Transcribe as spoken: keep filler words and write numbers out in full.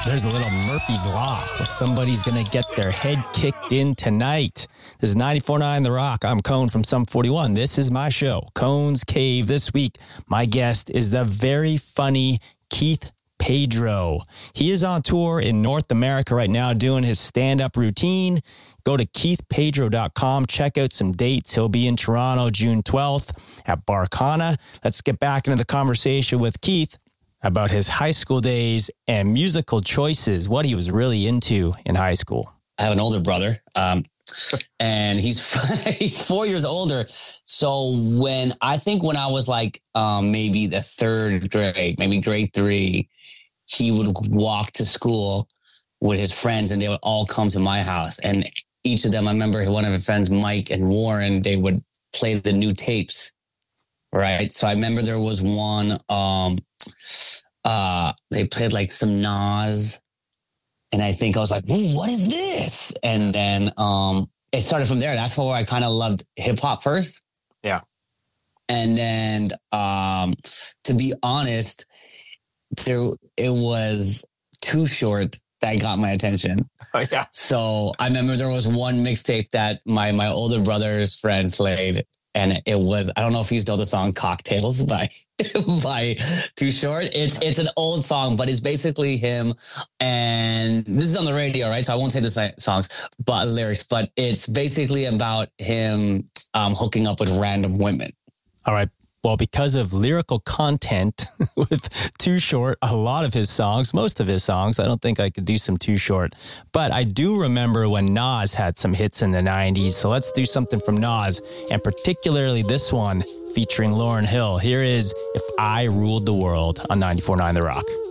There's a little Murphy's Law where somebody's going to get their head kicked in tonight. This is ninety-four point nine The Rock. I'm Cone from Sum forty-one. This is my show, Cone's Cave. This week, my guest is the very funny Keith Pedro. He is on tour in North America right now doing his stand-up routine. Go to keith pedro dot com. Check out some dates. He'll be in Toronto June twelfth at Barcana. Let's get back into the conversation with Keith about his high school days and musical choices, what he was really into in high school. I have an older brother, um, and he's he's four years older. So when I think when I was like um, maybe the third grade, maybe grade three, he would walk to school with his friends, and they would all come to my house. And each of them, I remember one of his friends, Mike and Warren, they would play the new tapes, right? So I remember there was one. Um, uh, they played like some Nas. And I think I was like, "Ooh, what is this?" And then um, it started from there. That's where I kind of loved hip hop first. Yeah. And then, um, to be honest, there it was Too Short that got my attention. Oh, yeah. So I remember there was one mixtape that my my older brother's friend played. And it was, I don't know if you know the song Cocktails by by Too Short. It's it's an old song, but it's basically him. And this is on the radio, right? So I won't say the songs, but lyrics, but it's basically about him um, hooking up with random women. All right. Well, because of lyrical content with Too Short, a lot of his songs, most of his songs, I don't think I could do some Too Short. But I do remember when Nas had some hits in the nineties. So let's do something from Nas, and particularly this one featuring Lauryn Hill. Here is If I Ruled the World on ninety-four point nine The Rock.